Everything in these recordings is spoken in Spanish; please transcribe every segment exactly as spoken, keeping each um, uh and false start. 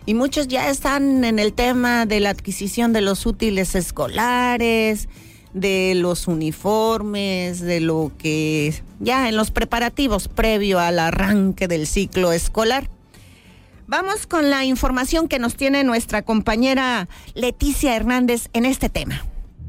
y muchos ya están en el tema de la adquisición de los útiles escolares, de los uniformes, de lo que ya en los preparativos previo al arranque del ciclo escolar. Vamos con la información que nos tiene nuestra compañera Leticia Hernández en este tema.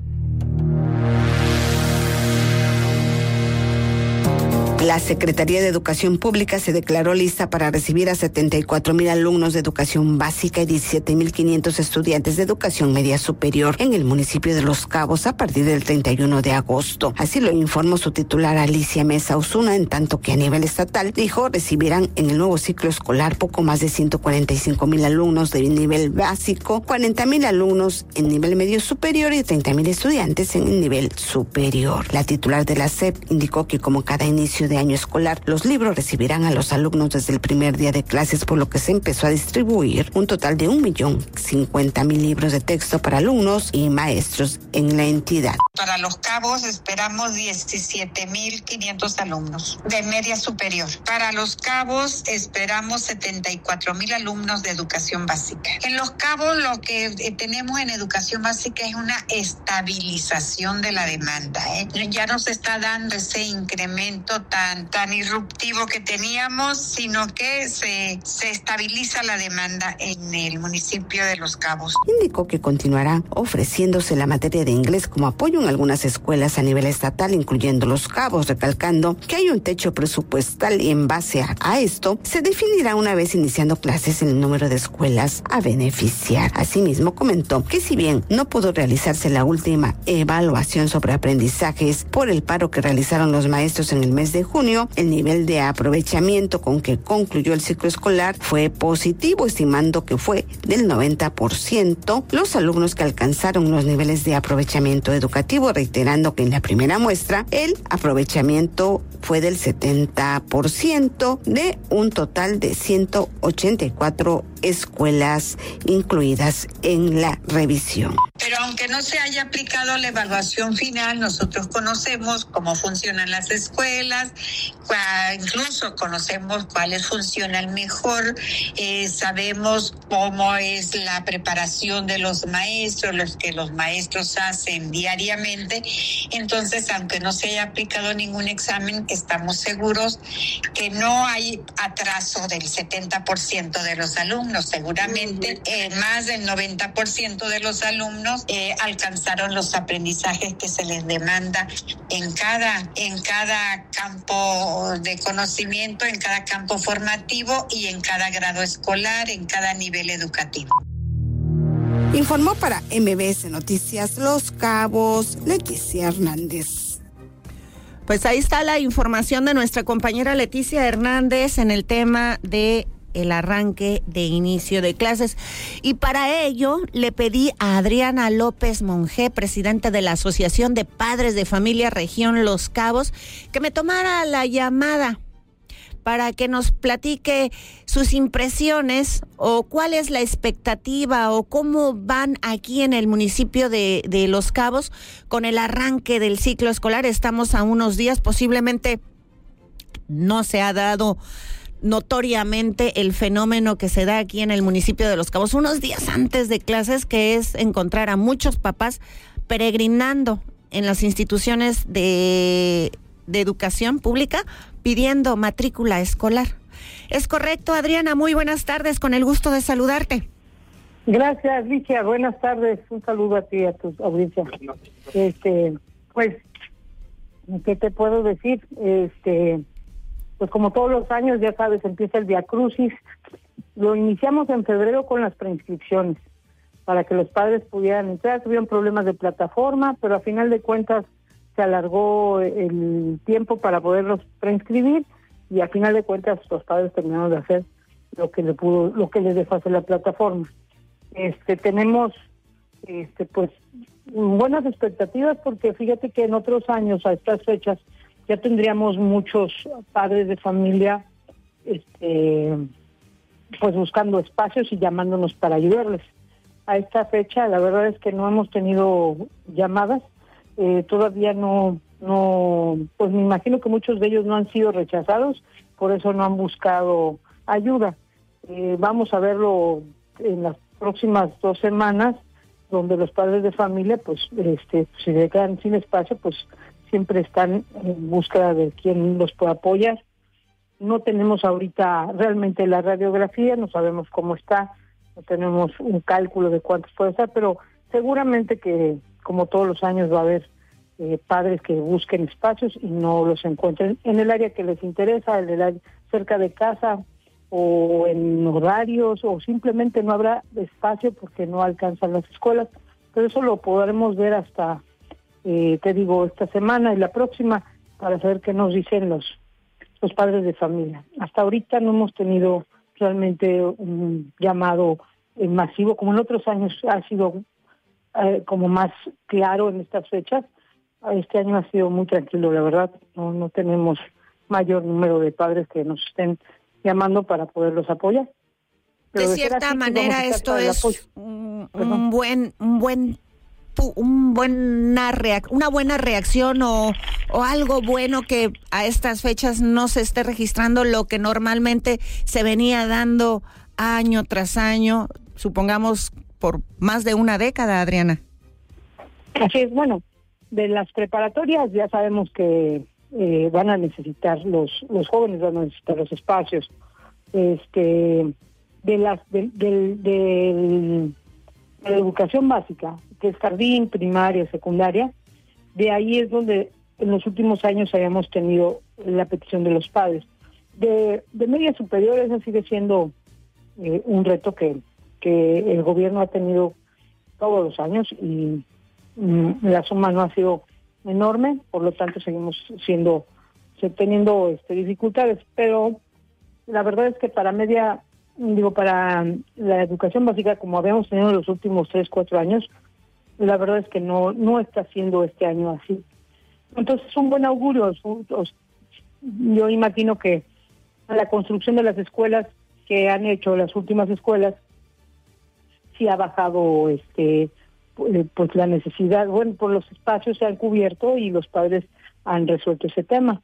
La Secretaría de Educación Pública se declaró lista para recibir a setenta y cuatro mil alumnos de educación básica y diecisiete mil quinientos estudiantes de educación media superior en el municipio de Los Cabos a partir del treinta y uno de agosto. Así lo informó su titular Alicia Mesa Osuna, en tanto que a nivel estatal dijo recibirán en el nuevo ciclo escolar poco más de ciento cuarenta y cinco mil alumnos de nivel básico, cuarenta mil alumnos en nivel medio superior y treinta mil estudiantes en el nivel superior. La titular de la S E P indicó que como cada inicio de año escolar, los libros recibirán a los alumnos desde el primer día de clases, por lo que se empezó a distribuir un total de un millón cincuenta mil libros de texto para alumnos y maestros en la entidad. Para Los Cabos esperamos diecisiete mil quinientos alumnos de media superior. Para Los Cabos esperamos setenta y cuatro mil alumnos de educación básica. En Los Cabos lo que tenemos en educación básica es una estabilización de la demanda, ¿eh? Ya no se está dando ese incremento tan tan irruptivo que teníamos, sino que se, se estabiliza la demanda en el municipio de Los Cabos. Indicó que continuará ofreciéndose la materia de inglés como apoyo en algunas escuelas a nivel estatal, incluyendo Los Cabos, recalcando que hay un techo presupuestal y en base a, a esto se definirá una vez iniciando clases el número de escuelas a beneficiar. Asimismo, comentó que si bien no pudo realizarse la última evaluación sobre aprendizajes por el paro que realizaron los maestros en el mes de junio, el nivel de aprovechamiento con que concluyó el ciclo escolar fue positivo, estimando que fue del noventa por ciento los alumnos que alcanzaron los niveles de aprovechamiento educativo, reiterando que en la primera muestra el aprovechamiento fue del setenta por ciento de un total de ciento ochenta y cuatro escuelas incluidas en la revisión. Pero aunque no se haya aplicado la evaluación final, nosotros conocemos cómo funcionan las escuelas, incluso conocemos cuáles funcionan mejor, eh, sabemos cómo es la preparación de los maestros, los que los maestros hacen diariamente. Entonces, aunque no se haya aplicado ningún examen, estamos seguros que no hay atraso del setenta por ciento de los alumnos. Seguramente eh, más del noventa por ciento de los alumnos eh, alcanzaron los aprendizajes que se les demanda en cada, en cada campo de conocimiento, en cada campo formativo y en cada grado escolar, en cada nivel educativo. Informó para M B S Noticias Los Cabos, Leticia Hernández. Pues ahí está la información de nuestra compañera Leticia Hernández en el tema de el arranque de inicio de clases. Y para ello le pedí a Adriana López Monge, presidente de la Asociación de Padres de Familia Región Los Cabos, que me tomara la llamada para que nos platique sus impresiones o cuál es la expectativa o cómo van aquí en el municipio de, de Los Cabos con el arranque del ciclo escolar. Estamos a unos días, posiblemente no se ha dado notoriamente el fenómeno que se da aquí en el municipio de Los Cabos unos días antes de clases, que es encontrar a muchos papás peregrinando en las instituciones de, de educación pública pidiendo matrícula escolar. ¿Es correcto, Adriana? Muy buenas tardes, con el gusto de saludarte. Gracias, Licia. Buenas tardes. Un saludo a ti y a tu audiencia. Este, pues, ¿qué te puedo decir? Este, pues como todos los años, ya sabes, empieza el Vía Crucis. Lo iniciamos en febrero con las preinscripciones para que los padres pudieran entrar. Tuvieron problemas de plataforma, pero a final de cuentas se alargó el tiempo para poderlos preinscribir y a final de cuentas los padres terminaron de hacer lo que le pudo, lo que les dejó hacer la plataforma. Este, tenemos, este, pues, buenas expectativas porque fíjate que en otros años a estas fechas ya tendríamos muchos padres de familia, este, pues buscando espacios y llamándonos para ayudarles. A esta fecha la verdad es que no hemos tenido llamadas, eh, todavía no, no, pues me imagino que muchos de ellos no han sido rechazados, por eso no han buscado ayuda. Eh, vamos a verlo en las próximas dos semanas, donde los padres de familia, pues, este, si se quedan sin espacio, pues siempre están en búsqueda de quien los pueda apoyar. No tenemos ahorita realmente la radiografía, no sabemos cómo está, no tenemos un cálculo de cuántos puede estar, pero seguramente que, como todos los años, va a haber eh, padres que busquen espacios y no los encuentren en el área que les interesa, en el área cerca de casa, o en horarios, o simplemente no habrá espacio porque no alcanzan las escuelas. Pero eso lo podremos ver hasta, eh, te digo, esta semana y la próxima, para saber qué nos dicen los, los padres de familia. Hasta ahorita no hemos tenido realmente un llamado eh, masivo, como en otros años ha sido eh, como más claro en estas fechas. Este año ha sido muy tranquilo, la verdad. No, no tenemos mayor número de padres que nos estén llamando para poderlos apoyar. Pero de, de cierta así, manera esto es un, un buen un buen un buena reac- una buena reacción o, o algo bueno que a estas fechas no se esté registrando lo que normalmente se venía dando año tras año, supongamos por más de una década, Adriana. Así es, bueno, de las preparatorias ya sabemos que Eh, van a necesitar los los jóvenes van a necesitar los espacios este de las del de, de, de, de la educación básica, que es jardín, primaria, secundaria. De ahí es donde en los últimos años habíamos tenido la petición de los padres. De, de medias superiores sigue siendo eh, un reto que que el gobierno ha tenido todos los años y mm, la suma no ha sido enorme, por lo tanto seguimos siendo teniendo este, dificultades, pero la verdad es que para media, digo, para la educación básica, como habíamos tenido en los últimos tres, cuatro años, la verdad es que no no está siendo este año así. Entonces es un buen augurio. Yo imagino que la construcción de las escuelas que han hecho las últimas escuelas sí ha bajado este pues la necesidad, bueno, por los espacios se han cubierto y los padres han resuelto ese tema.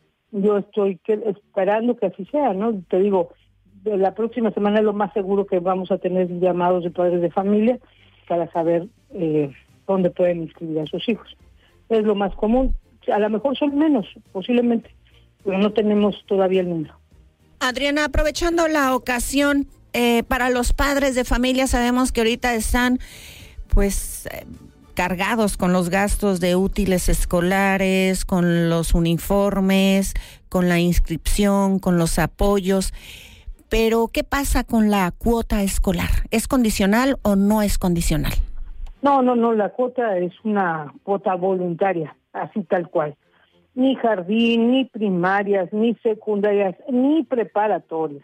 Yo estoy que, esperando que así sea, ¿no? Te digo, de la próxima semana es lo más seguro que vamos a tener llamados de padres de familia para saber eh, dónde pueden inscribir a sus hijos. Es lo más común, a lo mejor son menos, posiblemente, pero no tenemos todavía el número. Adriana, aprovechando la ocasión, eh, para los padres de familia sabemos que ahorita están pues eh, cargados con los gastos de útiles escolares, con los uniformes, con la inscripción, con los apoyos. Pero, ¿qué pasa con la cuota escolar? ¿Es condicional o no es condicional? No, no, no, la cuota es una cuota voluntaria, así tal cual. Ni jardín, ni primarias, ni secundarias, ni preparatorias.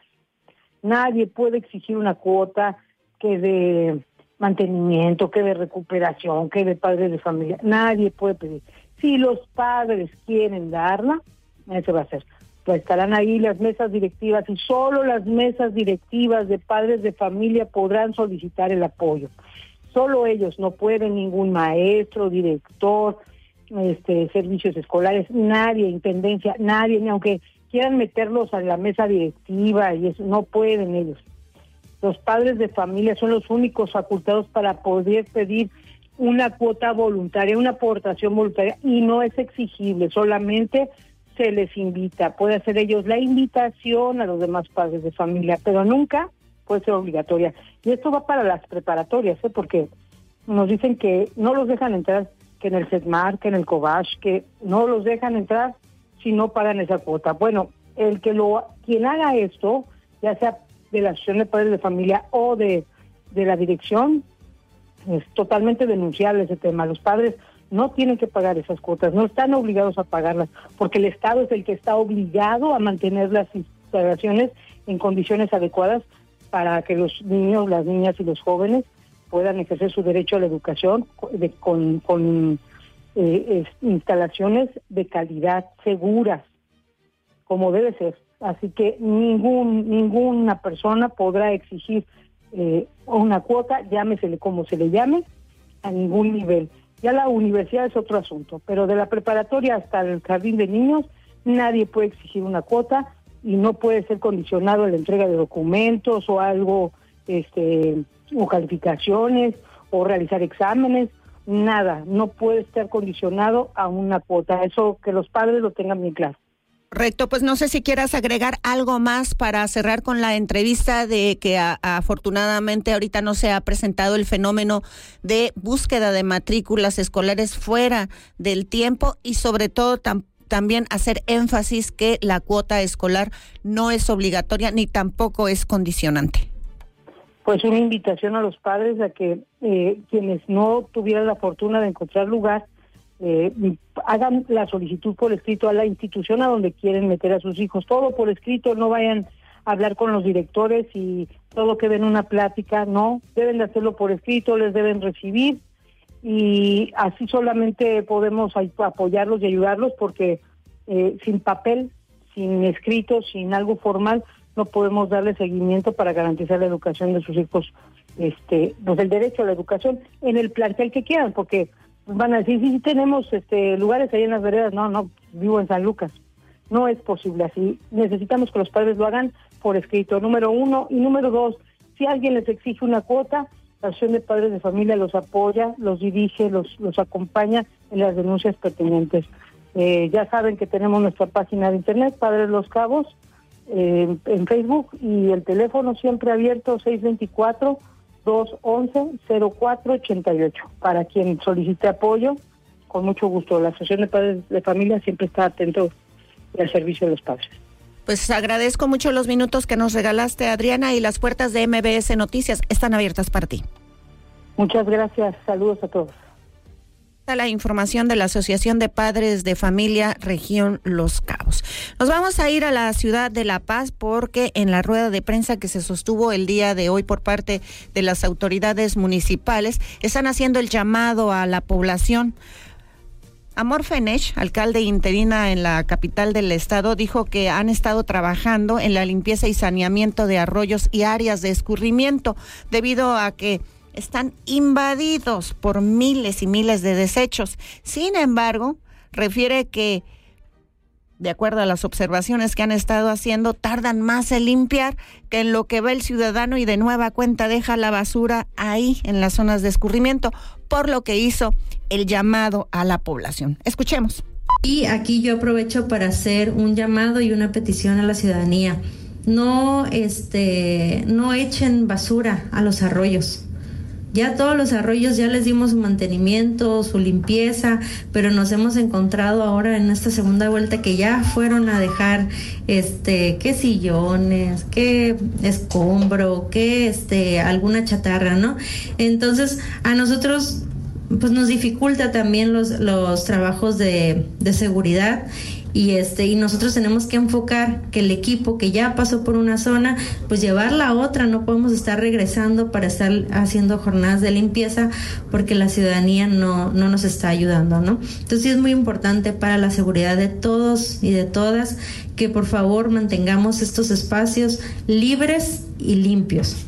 Nadie puede exigir una cuota que de mantenimiento, que de recuperación, que de padres de familia. Nadie puede pedir. Si los padres quieren darla, eso va a ser. Pues estarán ahí las mesas directivas y solo las mesas directivas de padres de familia podrán solicitar el apoyo. Solo ellos, no pueden ningún maestro, director, este, servicios escolares, nadie, intendencia, nadie, ni aunque quieran meterlos a la mesa directiva y eso, no pueden ellos. Los padres de familia son los únicos facultados para poder pedir una cuota voluntaria, una aportación voluntaria, y no es exigible, solamente se les invita. Puede hacer ellos la invitación a los demás padres de familia, pero nunca puede ser obligatoria. Y esto va para las preparatorias, ¿eh? Porque nos dicen que no los dejan entrar, que en el CEDMAR, que en el COBACH, que no los dejan entrar si no pagan esa cuota. Bueno, el que lo quien haga esto, ya sea de la Asociación de Padres de Familia o de, de la dirección, es totalmente denunciable ese tema. Los padres no tienen que pagar esas cuotas, no están obligados a pagarlas, porque el Estado es el que está obligado a mantener las instalaciones en condiciones adecuadas para que los niños, las niñas y los jóvenes puedan ejercer su derecho a la educación de, con, con eh, es, instalaciones de calidad, seguras, como debe ser. Así que ningún ninguna persona podrá exigir eh, una cuota, llámesele como se le llame, a ningún nivel. Ya la universidad es otro asunto, pero de la preparatoria hasta el jardín de niños, nadie puede exigir una cuota y no puede ser condicionado a la entrega de documentos o algo este, o calificaciones, o realizar exámenes, nada, no puede estar condicionado a una cuota, eso que los padres lo tengan bien claro. Correcto, pues no sé si quieras agregar algo más para cerrar con la entrevista de que a, afortunadamente ahorita no se ha presentado el fenómeno de búsqueda de matrículas escolares fuera del tiempo y sobre todo tam, también hacer énfasis que la cuota escolar no es obligatoria ni tampoco es condicionante. Pues una invitación a los padres a que eh, quienes no tuvieran la fortuna de encontrar lugar, Eh, hagan la solicitud por escrito a la institución a donde quieren meter a sus hijos, todo por escrito, no vayan a hablar con los directores y todo que ven una plática, no, deben de hacerlo por escrito, les deben recibir y así solamente podemos apoyarlos y ayudarlos porque eh, sin papel, sin escrito, sin algo formal, no podemos darle seguimiento para garantizar la educación de sus hijos, este, pues el derecho a la educación en el plantel que quieran, porque van a decir, sí, sí tenemos este lugares ahí en las veredas, no, no, vivo en San Lucas. No es posible así. Necesitamos que los padres lo hagan por escrito, número uno. Y número dos, si alguien les exige una cuota, la Asociación de Padres de Familia los apoya, los dirige, los, los acompaña en las denuncias pertinentes. Eh, ya saben que tenemos nuestra página de internet, Padres Los Cabos, eh, en Facebook, y el teléfono siempre abierto, seis veinticuatro, dos once, cero cuatro ochenta y ocho. Para quien solicite apoyo, con mucho gusto. La Asociación de Padres de Familia siempre está atento al servicio de los padres. Pues agradezco mucho los minutos que nos regalaste, Adriana, y las puertas de M B S Noticias están abiertas para ti. Muchas gracias. Saludos a todos. La información de la Asociación de Padres de Familia Región Los Cabos. Nos vamos a ir a la ciudad de La Paz porque en la rueda de prensa que se sostuvo el día de hoy por parte de las autoridades municipales están haciendo el llamado a la población. Amor Fenech, alcalde interina en la capital del estado, dijo que han estado trabajando en la limpieza y saneamiento de arroyos y áreas de escurrimiento debido a que están invadidos por miles y miles de desechos. Sin embargo, refiere que, de acuerdo a las observaciones que han estado haciendo, tardan más en limpiar que en lo que va el ciudadano y de nueva cuenta deja la basura ahí en las zonas de escurrimiento, por lo que hizo el llamado a la población. Escuchemos. Y aquí yo aprovecho para hacer un llamado y una petición a la ciudadanía. No, este, no echen basura a los arroyos. Ya todos los arroyos ya les dimos su mantenimiento, su limpieza, pero nos hemos encontrado ahora en esta segunda vuelta que ya fueron a dejar este qué sillones, qué escombro, qué este alguna chatarra, ¿no? Entonces, a nosotros pues nos dificulta también los los trabajos de de seguridad. Y este y nosotros tenemos que enfocar que el equipo que ya pasó por una zona, pues llevarla a otra, no podemos estar regresando para estar haciendo jornadas de limpieza porque la ciudadanía no, no nos está ayudando, ¿no? Entonces sí es muy importante para la seguridad de todos y de todas que por favor mantengamos estos espacios libres y limpios.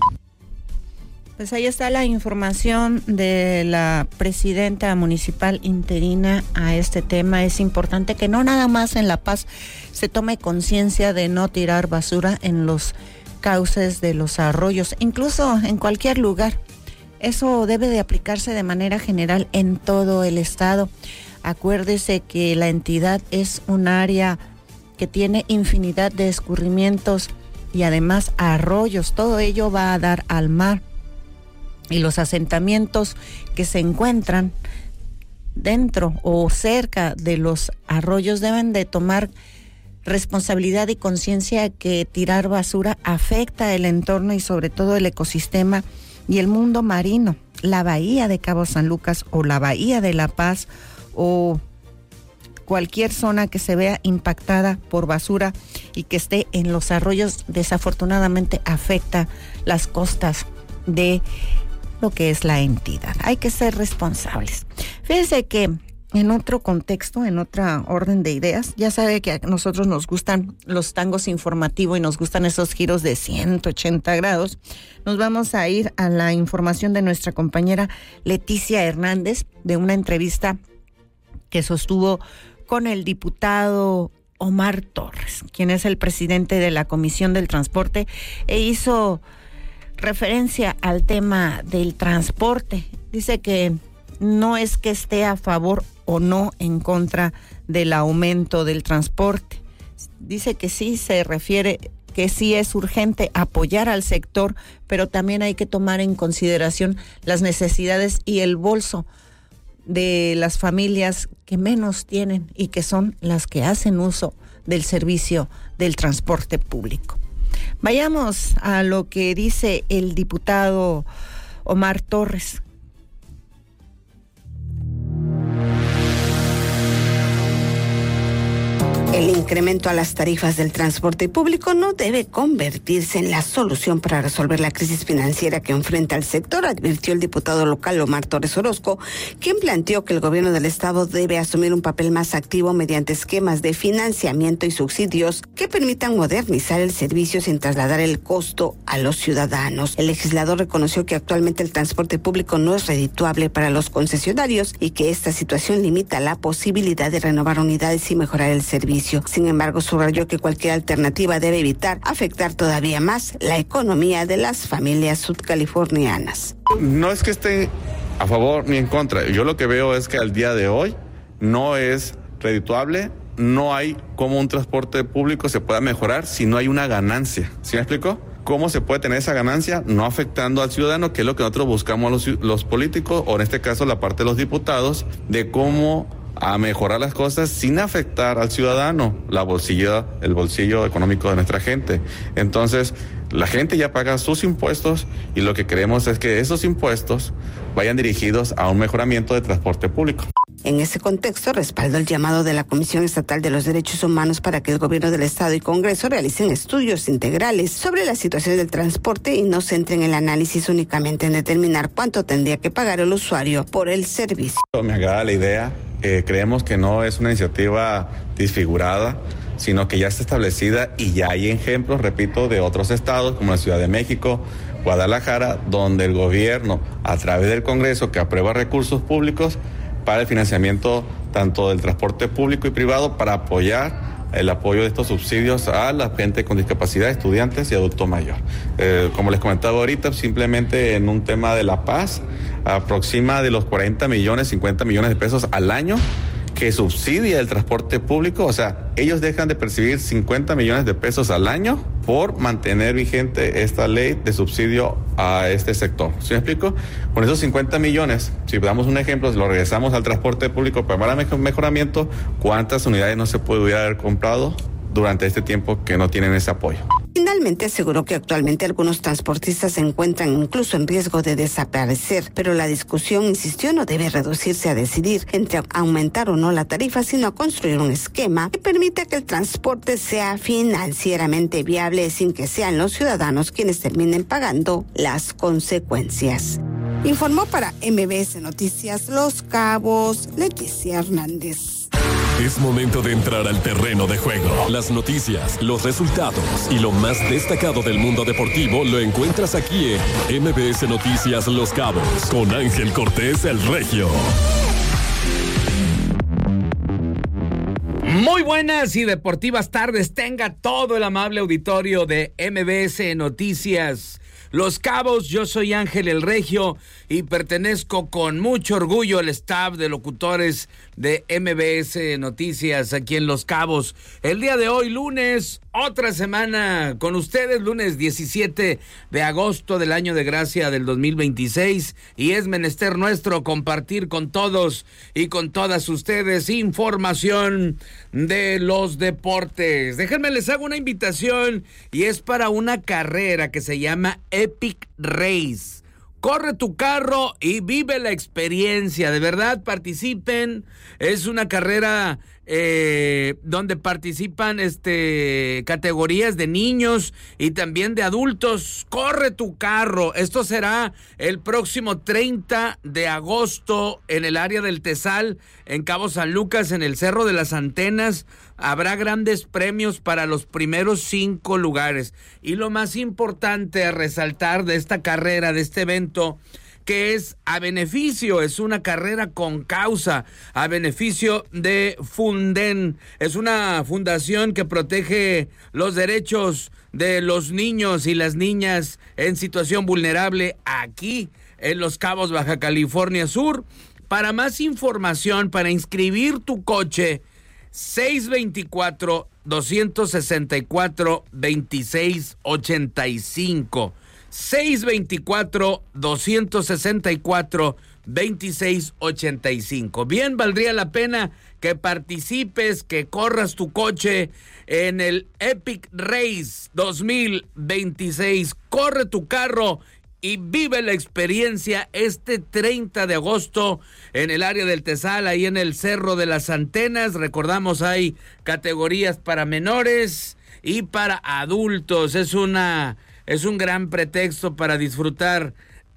Pues ahí está la información de la presidenta municipal interina a este tema. Es importante que no nada más en La Paz se tome conciencia de no tirar basura en los cauces de los arroyos, incluso en cualquier lugar. Eso debe de aplicarse de manera general en todo el estado. Acuérdese que la entidad es un área que tiene infinidad de escurrimientos y además arroyos. Todo ello va a dar al mar. Y los asentamientos que se encuentran dentro o cerca de los arroyos deben de tomar responsabilidad y conciencia que tirar basura afecta el entorno y sobre todo el ecosistema y el mundo marino. La bahía de Cabo San Lucas o la bahía de La Paz o cualquier zona que se vea impactada por basura y que esté en los arroyos, desafortunadamente afecta las costas de lo que es la entidad. Hay que ser responsables. Fíjense que en otro contexto, en otra orden de ideas, ya sabe que a nosotros nos gustan los tangos informativos y nos gustan esos giros de ciento ochenta grados. Nos vamos a ir a la información de nuestra compañera Leticia Hernández de una entrevista que sostuvo con el diputado Omar Torres, quien es el presidente de la Comisión del Transporte, e hizo referencia al tema del transporte. Dice que no es que esté a favor o no en contra del aumento del transporte. Dice que sí se refiere, que sí es urgente apoyar al sector, pero también hay que tomar en consideración las necesidades y el bolso de las familias que menos tienen y que son las que hacen uso del servicio del transporte público. Vayamos a lo que dice el diputado Omar Torres. El incremento a las tarifas del transporte público no debe convertirse en la solución para resolver la crisis financiera que enfrenta el sector, advirtió el diputado local Omar Torres Orozco, quien planteó que el gobierno del estado debe asumir un papel más activo mediante esquemas de financiamiento y subsidios que permitan modernizar el servicio sin trasladar el costo a los ciudadanos. El legislador reconoció que actualmente el transporte público no es redituable para los concesionarios y que esta situación limita la posibilidad de renovar unidades y mejorar el servicio. Sin embargo, subrayó que cualquier alternativa debe evitar afectar todavía más la economía de las familias sudcalifornianas. No es que esté a favor ni en contra. Yo lo que veo es que al día de hoy no es redituable, no hay cómo un transporte público se pueda mejorar si no hay una ganancia. ¿Sí me explico? ¿Cómo se puede tener esa ganancia no afectando al ciudadano, que es lo que nosotros buscamos los, los políticos, o en este caso la parte de los diputados, de cómo a mejorar las cosas sin afectar al ciudadano, la bolsilla, el bolsillo económico de nuestra gente? Entonces, la gente ya paga sus impuestos y lo que queremos es que esos impuestos vayan dirigidos a un mejoramiento de transporte público. En ese contexto, respaldó el llamado de la Comisión Estatal de los Derechos Humanos para que el gobierno del Estado y Congreso realicen estudios integrales sobre la situación del transporte y no centren el análisis únicamente en determinar cuánto tendría que pagar el usuario por el servicio. Me agrada la idea. Eh, creemos que no es una iniciativa disfigurada, sino que ya está establecida y ya hay ejemplos, repito, de otros estados como la Ciudad de México, Guadalajara, donde el gobierno, a través del Congreso, que aprueba recursos públicos para el financiamiento tanto del transporte público y privado, para apoyar el apoyo de estos subsidios a la gente con discapacidad, estudiantes y adulto mayor. Eh, como les comentaba ahorita, simplemente en un tema de la paz, aproxima de los cuarenta millones, cincuenta millones de pesos al año que subsidia el transporte público. O sea, ellos dejan de percibir cincuenta millones de pesos al año por mantener vigente esta ley de subsidio a este sector. ¿Sí me explico? Con esos cincuenta millones, si damos un ejemplo, si lo regresamos al transporte público para mejoramiento, ¿cuántas unidades no se pudiera haber comprado durante este tiempo que no tienen ese apoyo? Finalmente aseguró que actualmente algunos transportistas se encuentran incluso en riesgo de desaparecer, pero la discusión, insistió, no debe reducirse a decidir entre aumentar o no la tarifa, sino a construir un esquema que permita que el transporte sea financieramente viable sin que sean los ciudadanos quienes terminen pagando las consecuencias. Informó para M B S Noticias Los Cabos, Leticia Hernández. Es momento de entrar al terreno de juego. Las noticias, los resultados y lo más destacado del mundo deportivo lo encuentras aquí en M B S Noticias Los Cabos con Ángel Cortés el Regio. Muy buenas y deportivas tardes tenga todo el amable auditorio de M B S Noticias Los Cabos. Yo soy Ángel el Regio y pertenezco con mucho orgullo al staff de locutores de M B S Noticias aquí en Los Cabos. El día de hoy, lunes, otra semana con ustedes, lunes diecisiete de agosto del año de gracia del dos mil veintiséis, y es menester nuestro compartir con todos y con todas ustedes información de los deportes. Déjenme les hago una invitación y es para una carrera que se llama Epic Race. Corre tu carro y vive la experiencia. De verdad, participen. Es una carrera eh, donde participan este categorías de niños y también de adultos. Corre tu carro. Esto será el próximo treinta de agosto en el área del Tezal, en Cabo San Lucas, en el Cerro de las Antenas. Habrá grandes premios para los primeros cinco lugares. Y lo más importante a resaltar de esta carrera, de este evento, que es a beneficio, es una carrera con causa, a beneficio de Funden. Es una fundación que protege los derechos de los niños y las niñas en situación vulnerable aquí en Los Cabos, Baja California Sur. Para más información, para inscribir tu coche, seis dos cuatro, dos seis cuatro, dos seis ocho cinco. seis dos cuatro, dos seis cuatro, dos seis ocho cinco. Bien, valdría la pena que participes, que corras tu coche en el Epic Race dos mil veintiséis. Corre tu carro y vive la experiencia este treinta de agosto en el área del Tezal, ahí en el Cerro de las Antenas. Recordamos, hay categorías para menores y para adultos. Es una, es un gran pretexto para disfrutar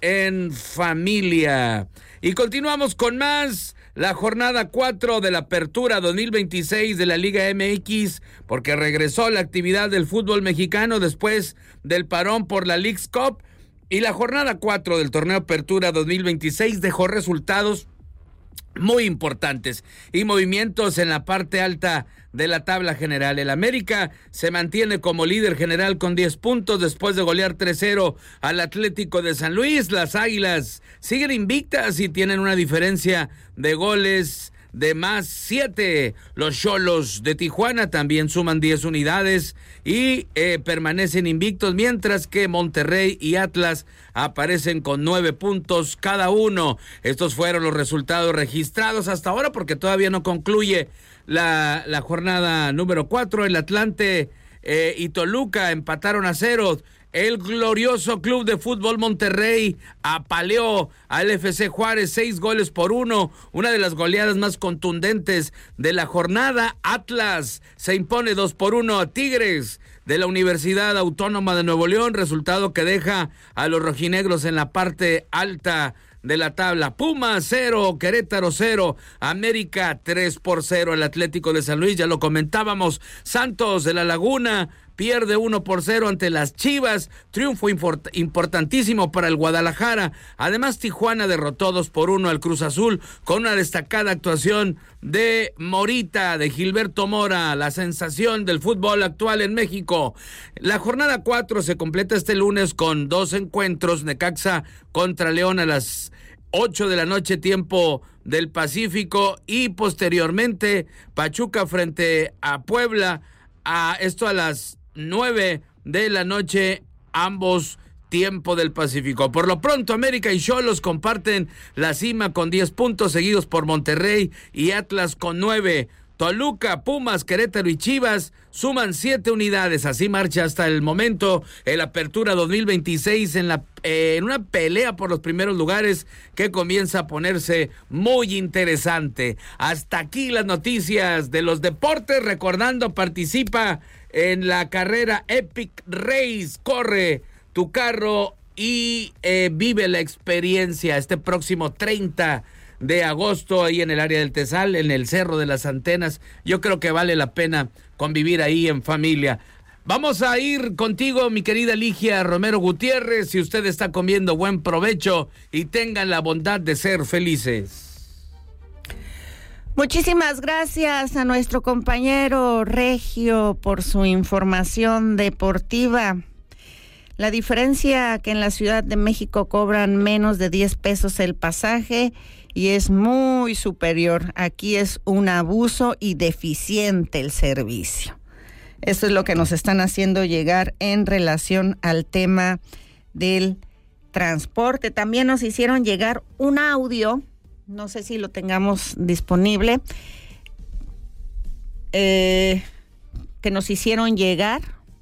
en familia. Y continuamos con más. La jornada cuatro de la Apertura dos mil veintiséis de la Liga M X, porque regresó la actividad del fútbol mexicano después del parón por la Leagues Cup. Y la jornada cuatro del torneo Apertura dos mil veintiséis dejó resultados muy importantes y movimientos en la parte alta de la tabla general. El América se mantiene como líder general con diez puntos después de golear tres cero al Atlético de San Luis. Las Águilas siguen invictas y tienen una diferencia de goles de más siete. Los Xolos de Tijuana también suman diez unidades y eh, permanecen invictos, mientras que Monterrey y Atlas aparecen con nueve puntos cada uno. Estos fueron los resultados registrados hasta ahora, porque todavía no concluye la, la jornada número cuatro. El Atlante eh, y Toluca empataron a cero. El glorioso Club de Fútbol Monterrey apaleó al F C Juárez seis goles por uno, una de las goleadas más contundentes de la jornada. Atlas se impone dos por uno a Tigres de la Universidad Autónoma de Nuevo León, resultado que deja a los rojinegros en la parte alta de la tabla. Pumas cero, Querétaro cero, América tres por cero. El Atlético de San Luis, ya lo comentábamos. Santos de la Laguna pierde uno por cero ante las Chivas, triunfo import- importantísimo para el Guadalajara. Además, Tijuana derrotó dos por uno al Cruz Azul con una destacada actuación de Morita, de Gilberto Mora, la sensación del fútbol actual en México. La jornada cuatro se completa este lunes con dos encuentros: Necaxa contra León a las ocho de la noche, tiempo del Pacífico, y posteriormente Pachuca frente a Puebla, a esto a las nueve de la noche, ambos tiempo del Pacífico. Por lo pronto, América y Xolos comparten la cima con diez puntos, seguidos por Monterrey y Atlas con nueve. Toluca, Pumas, Querétaro y Chivas suman siete unidades. Así marcha hasta el momento el Apertura dos mil veintiséis en, la, eh, en una pelea por los primeros lugares que comienza a ponerse muy interesante. Hasta aquí las noticias de los deportes. Recordando, participa en la carrera Epic Race. Corre tu carro y eh, vive la experiencia este próximo treinta de agosto ahí en el área del Tezal, en el Cerro de las Antenas. Yo creo que vale la pena convivir ahí en familia. Vamos a ir contigo, mi querida Ligia Romero Gutiérrez. Si usted está comiendo, buen provecho y tengan la bondad de ser felices. Muchísimas gracias a nuestro compañero Regio por su información deportiva. La diferencia que en la Ciudad de México cobran menos de diez pesos el pasaje y es muy superior. Aquí es un abuso y deficiente el servicio. Esto es lo que nos están haciendo llegar en relación al tema del transporte. También nos hicieron llegar un audio, no sé si lo tengamos disponible, eh, que nos hicieron llegar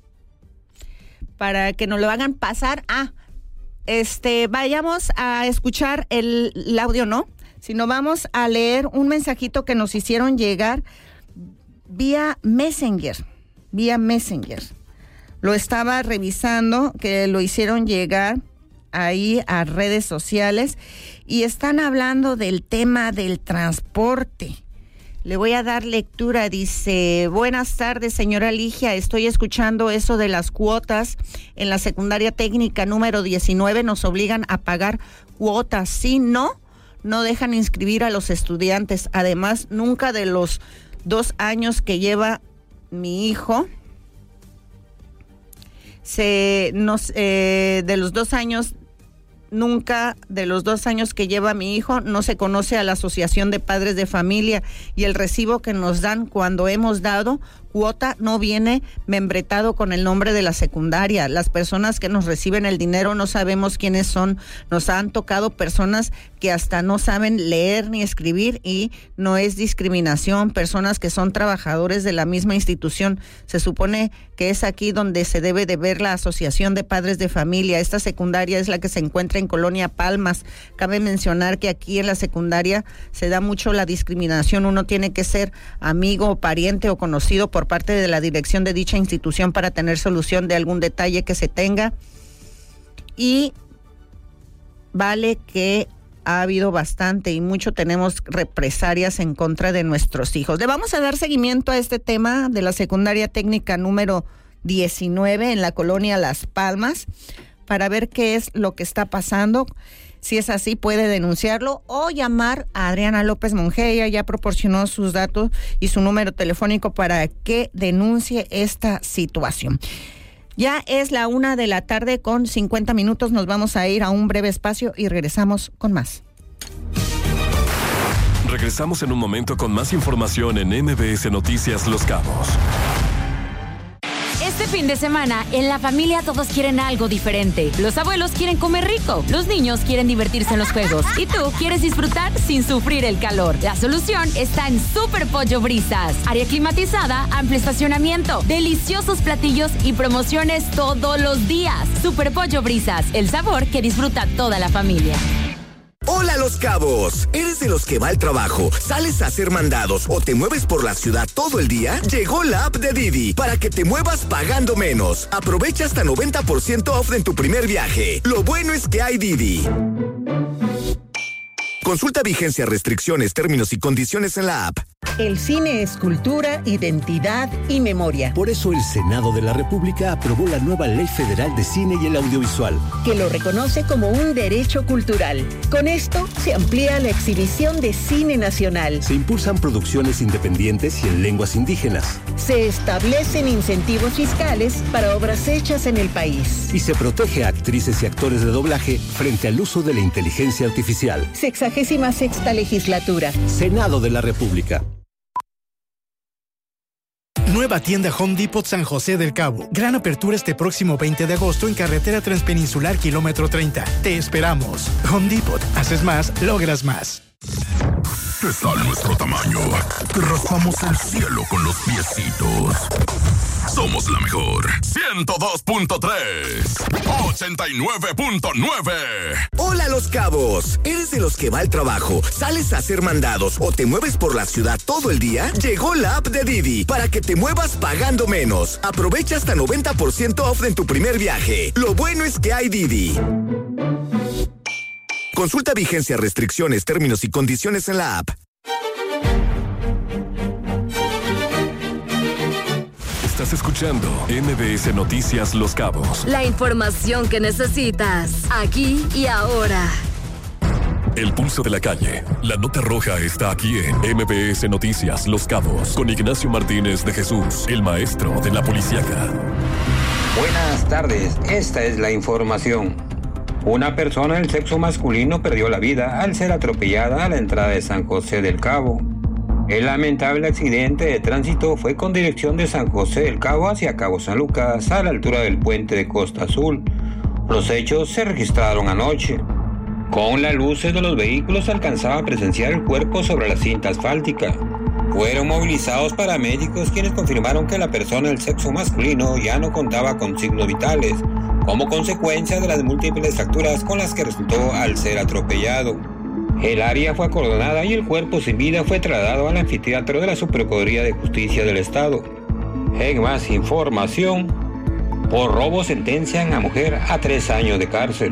para que nos lo hagan pasar. Ah, este, vayamos a escuchar el, el audio, ¿no? Sino vamos a leer un mensajito que nos hicieron llegar vía Messenger, vía Messenger. Lo estaba revisando, que lo hicieron llegar ahí a redes sociales y están hablando del tema del transporte. Le voy a dar lectura, dice, buenas tardes, señora Ligia, estoy escuchando eso de las cuotas. En la secundaria técnica número diecinueve nos obligan a pagar cuotas, si no, no dejan inscribir a los estudiantes. Además, nunca de los dos años que lleva mi hijo, se nos, eh, de los dos años Nunca de los dos años que lleva mi hijo no se conoce a la Asociación de Padres de Familia y el recibo que nos dan cuando hemos dado cuota no viene membretado con el nombre de la secundaria. Las personas que nos reciben el dinero no sabemos quiénes son. Nos han tocado personas que hasta no saben leer ni escribir y no es discriminación. Personas que son trabajadores de la misma institución. Se supone que es aquí donde se debe de ver la Asociación de Padres de Familia. Esta secundaria es la que se encuentra en Colonia Palmas. Cabe mencionar que aquí en la secundaria se da mucho la discriminación. Uno tiene que ser amigo, pariente o conocido por parte de la dirección de dicha institución para tener solución de algún detalle que se tenga. Y vale que ha habido bastante y mucho tenemos represalias en contra de nuestros hijos. Le vamos a dar seguimiento a este tema de la secundaria técnica número diecinueve en la colonia Las Palmas para ver qué es lo que está pasando. Si es así, puede denunciarlo o llamar a Adriana López Monge. Ella ya proporcionó sus datos y su número telefónico para que denuncie esta situación. Ya es la una de la tarde con cincuenta minutos. Nos vamos a ir a un breve espacio y regresamos con más. Regresamos en un momento con más información en M B S Noticias Los Cabos. Este fin de semana, en la familia todos quieren algo diferente. Los abuelos quieren comer rico, los niños quieren divertirse en los juegos y tú quieres disfrutar sin sufrir el calor. La solución está en Super Pollo Brisas. Área climatizada, amplio estacionamiento, deliciosos platillos y promociones todos los días. Super Pollo Brisas, el sabor que disfruta toda la familia. Hola Los Cabos, ¿eres de los que va al trabajo, sales a hacer mandados o te mueves por la ciudad todo el día? Llegó la app de Didi para que te muevas pagando menos. Aprovecha hasta noventa por ciento off en tu primer viaje. Lo bueno es que hay Didi. Consulta vigencia, restricciones, términos y condiciones en la app. El cine es cultura, identidad y memoria. Por eso el Senado de la República aprobó la nueva Ley Federal de Cine y el Audiovisual, que lo reconoce como un derecho cultural. Con esto se amplía la exhibición de cine nacional. Se impulsan producciones independientes y en lenguas indígenas. Se establecen incentivos fiscales para obras hechas en el país. Y se protege a actrices y actores de doblaje frente al uso de la inteligencia artificial. Sexagésima sexta legislatura. Senado de la República. Nueva tienda Home Depot San José del Cabo. Gran apertura este próximo veinte de agosto en carretera Transpeninsular kilómetro treinta. Te esperamos. Home Depot. Haces más, logras más. ¿Qué tal nuestro tamaño? Que raspamos el cielo con los piecitos. Somos la mejor. ciento dos punto tres. ochenta y nueve punto nueve. Hola Los Cabos, ¿eres de los que va al trabajo, sales a hacer mandados o te mueves por la ciudad todo el día? Llegó la app de Didi para que te muevas pagando menos. Aprovecha hasta noventa por ciento off en tu primer viaje. Lo bueno es que hay Didi. Consulta vigencia, restricciones, términos y condiciones en la app. Estás escuchando M B S Noticias Los Cabos. La información que necesitas, aquí y ahora. El pulso de la calle. La nota roja está aquí en M B S Noticias Los Cabos con Ignacio Martínez de Jesús, el maestro de la policíaca. Buenas tardes, esta es la información. Una persona del sexo masculino perdió la vida al ser atropellada a la entrada de San José del Cabo. El lamentable accidente de tránsito fue con dirección de San José del Cabo hacia Cabo San Lucas, a la altura del puente de Costa Azul. Los hechos se registraron anoche. Con las luces de los vehículos se alcanzaba a presenciar el cuerpo sobre la cinta asfáltica. Fueron movilizados paramédicos quienes confirmaron que la persona del sexo masculino ya no contaba con signos vitales, como consecuencia de las múltiples fracturas con las que resultó al ser atropellado. El área fue acordonada y el cuerpo sin vida fue trasladado al anfiteatro de la Subprocuraduría de Justicia del Estado. En más información, por robo sentencian a mujer a tres años de cárcel.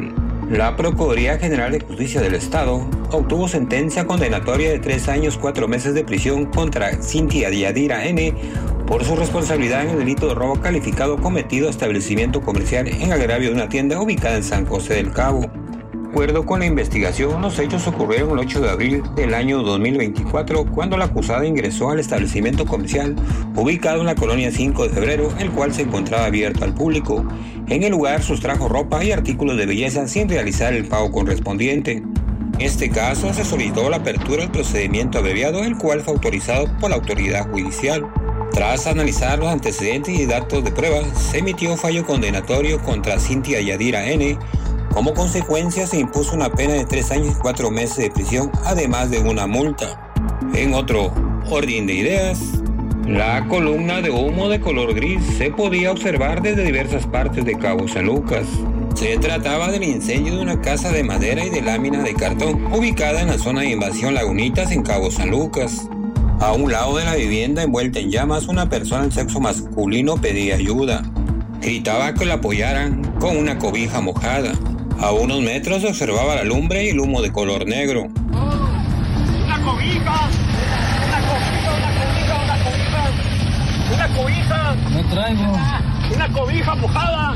La Procuraduría General de Justicia del Estado obtuvo sentencia condenatoria de tres años, cuatro meses de prisión contra Cintia Yadira N. por su responsabilidad en el delito de robo calificado cometido a establecimiento comercial en agravio de una tienda ubicada en San José del Cabo. De acuerdo con la investigación, los hechos ocurrieron el ocho de abril del año dos mil veinticuatro, cuando la acusada ingresó al establecimiento comercial ubicado en la colonia cinco de febrero, el cual se encontraba abierto al público. En el lugar sustrajo ropa y artículos de belleza sin realizar el pago correspondiente. En este caso, se solicitó la apertura del procedimiento abreviado, el cual fue autorizado por la autoridad judicial. Tras analizar los antecedentes y datos de prueba, se emitió fallo condenatorio contra Cintia Yadira N. Como consecuencia, se impuso una pena de tres años y cuatro meses de prisión, además de una multa. En otro orden de ideas, la columna de humo de color gris se podía observar desde diversas partes de Cabo San Lucas. Se trataba del incendio de una casa de madera y de lámina de cartón, ubicada en la zona de invasión Lagunitas en Cabo San Lucas. A un lado de la vivienda envuelta en llamas, una persona del sexo masculino pedía ayuda. Gritaba que la apoyaran con una cobija mojada. A unos metros se observaba la lumbre y el humo de color negro. ¡Una cobija! ¡Una cobija, una cobija, una cobija! ¡Una cobija! No traigo. ¡Una cobija mojada!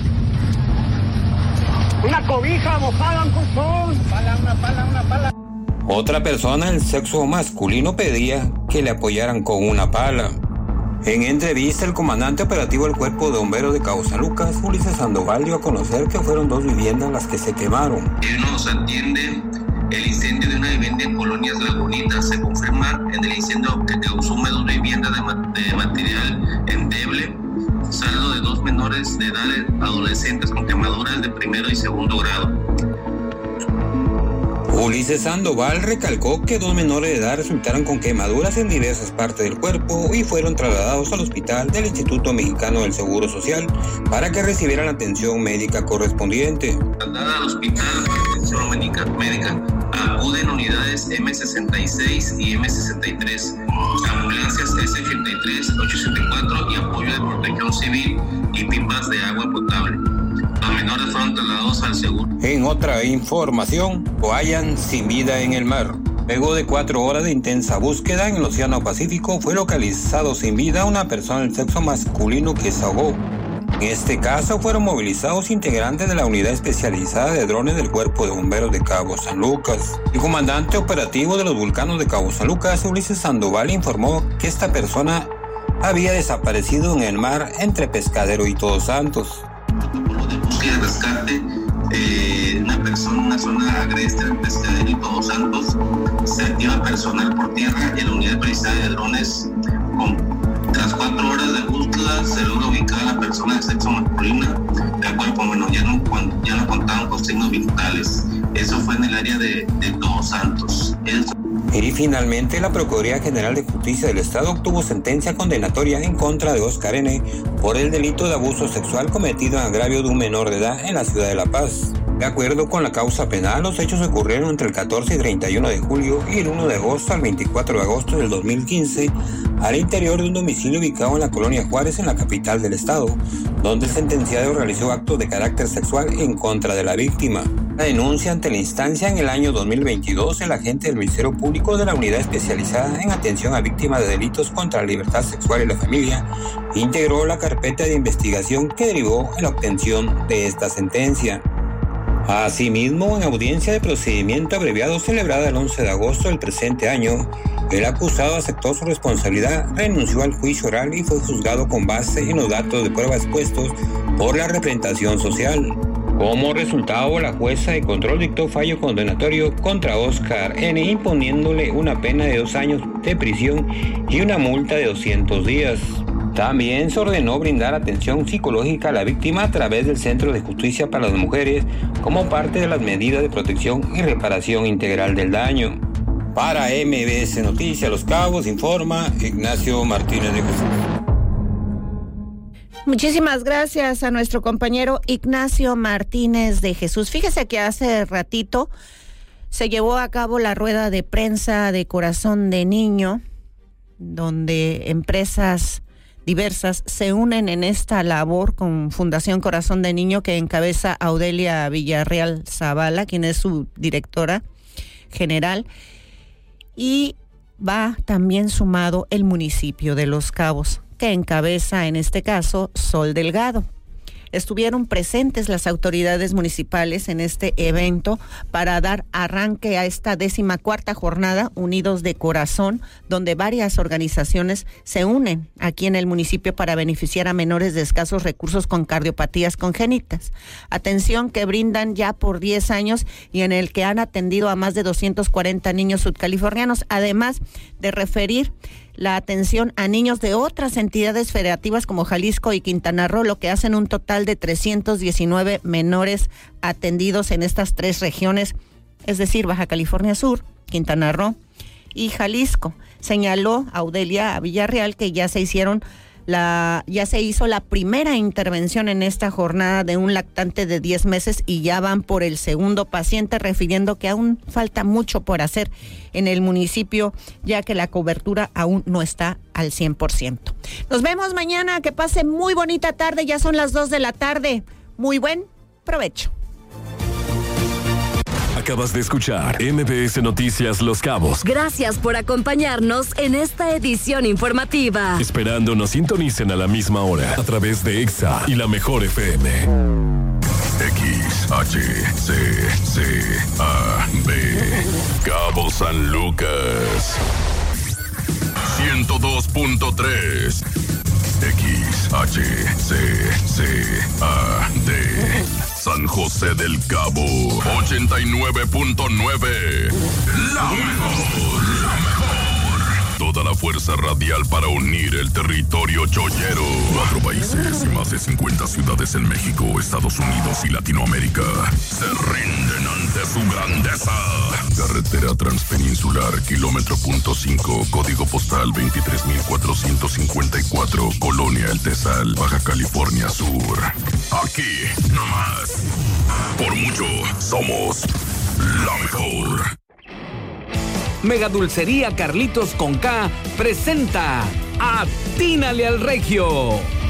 ¡Una cobija mojada, colchón! ¡Pala, una pala, una pala! Otra persona del sexo masculino pedía que le apoyaran con una pala. En entrevista, el comandante operativo del Cuerpo de Bomberos de Cabo San Lucas, Ulises Sandoval, dio a conocer que fueron dos viviendas las que se quemaron. Él nos atiende el incendio de una vivienda en Colonias Lagunitas. Se confirma en el incendio que causó dos viviendas de, ma- de material endeble, saldo de dos menores de edad adolescentes con quemaduras de primero y segundo grado. Ulises Sandoval recalcó que dos menores de edad resultaron con quemaduras en diversas partes del cuerpo y fueron trasladados al hospital del Instituto Mexicano del Seguro Social para que recibieran la atención médica correspondiente. Trasladada al hospital de atención médica, médica, acuden unidades eme sesenta y seis y eme sesenta y tres, ambulancias ese ochenta y tres, ochocientos sesenta y cuatro y apoyo de protección civil y pipas de agua potable. Los menores fueron trasladados al seguro. En otra información, lo hallan sin vida en el mar. Luego de cuatro horas de intensa búsqueda en el Océano Pacífico, fue localizado sin vida una persona del sexo masculino que se ahogó. En este caso, fueron movilizados integrantes de la unidad especializada de drones del Cuerpo de Bomberos de Cabo San Lucas. El comandante operativo de los Vulcanos de Cabo San Lucas, Ulises Sandoval, informó que esta persona había desaparecido en el mar entre Pescadero y Todos Santos. De búsqueda y rescate, eh, una persona en una zona agreste de Pescadero y Todos Santos. Se activa personal por tierra y la unidad precisada de drones. Con, tras cuatro horas de búsqueda se logra ubicar a la persona de sexo masculino, la cual por menos ya no, ya no contaban con signos vitales. Eso fue en el área de, de Todos Santos. Eso. Y finalmente, la Procuraduría General de Justicia del Estado obtuvo sentencia condenatoria en contra de Oscar N. por el delito de abuso sexual cometido en agravio de un menor de edad en la ciudad de La Paz. De acuerdo con la causa penal, los hechos ocurrieron entre el catorce y treinta y uno de julio y el uno de agosto al veinticuatro de agosto del dos mil quince, al interior de un domicilio ubicado en la colonia Juárez, en la capital del estado, donde el sentenciado realizó actos de carácter sexual en contra de la víctima. La denuncia ante la instancia en el año dos mil veintidós, el agente del Ministerio Público de la Unidad Especializada en Atención a Víctimas de Delitos contra la Libertad Sexual y la Familia integró la carpeta de investigación que derivó en la obtención de esta sentencia. Asimismo, en audiencia de procedimiento abreviado celebrada el once de agosto del presente año, el acusado aceptó su responsabilidad, renunció al juicio oral y fue juzgado con base en los datos de prueba expuestos por la representación social. Como resultado, la jueza de control dictó fallo condenatorio contra Oscar N., imponiéndole una pena de dos años de prisión y una multa de doscientos días. También se ordenó brindar atención psicológica a la víctima a través del Centro de Justicia para las Mujeres como parte de las medidas de protección y reparación integral del daño. Para M B S Noticias Los Cabos, informa Ignacio Martínez de Jesús. Muchísimas gracias a nuestro compañero Ignacio Martínez de Jesús. Fíjese que hace ratito se llevó a cabo la rueda de prensa de Corazón de Niño, donde empresas diversas se unen en esta labor con Fundación Corazón de Niño, que encabeza Audelia Villarreal Zavala, quien es su directora general, y va también sumado el municipio de Los Cabos, que encabeza en este caso Sol Delgado. Estuvieron presentes las autoridades municipales en este evento para dar arranque a esta décima cuarta jornada Unidos de Corazón, donde varias organizaciones se unen aquí en el municipio para beneficiar a menores de escasos recursos con cardiopatías congénitas. Atención que brindan ya por diez años y en el que han atendido a más de doscientos cuarenta niños sudcalifornianos, además de referir la atención a niños de otras entidades federativas como Jalisco y Quintana Roo, lo que hacen un total de trescientos diecinueve menores atendidos en estas tres regiones, es decir, Baja California Sur, Quintana Roo y Jalisco. Señaló Audelia Villarreal que ya se hicieron La, ya se hizo la primera intervención en esta jornada de un lactante de diez meses y ya van por el segundo paciente, refiriendo que aún falta mucho por hacer en el municipio, ya que la cobertura aún no está al cien por ciento. Nos vemos mañana, que pase muy bonita tarde, ya son las dos de la tarde. Muy buen provecho. Acabas de escuchar M B S Noticias Los Cabos. Gracias por acompañarnos en esta edición informativa. Esperando nos sintonicen a la misma hora a través de Exa y la Mejor F M. X, H, C, C, A, B. Cabo San Lucas. ciento dos punto tres. X, H, C, C, A, D. San José del Cabo, ochenta y nueve punto nueve. La mejor, la mejor. Toda la fuerza radial para unir el territorio chollero. Cuatro países y más de cincuenta ciudades en México, Estados Unidos y Latinoamérica se rinden ante su grandeza. Carretera Transpeninsular, kilómetro punto cinco, código postal veintitrés mil cuatrocientos cincuenta y cuatro, Colonia El Tesal, Baja California Sur. Aquí, nomás. Por mucho, somos la mejor. Mega Dulcería Carlitos con K presenta Atínale al Regio.